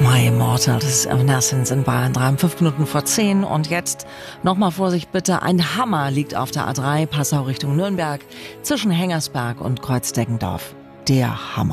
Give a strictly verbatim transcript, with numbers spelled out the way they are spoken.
My Immortal des Evanescence in Bayern drei, fünf Minuten vor zehn. Und jetzt nochmal Vorsicht bitte, ein Hammer liegt auf der A drei, Passau Richtung Nürnberg, zwischen Hengersberg und Kreuzdeckendorf. Der Hammer.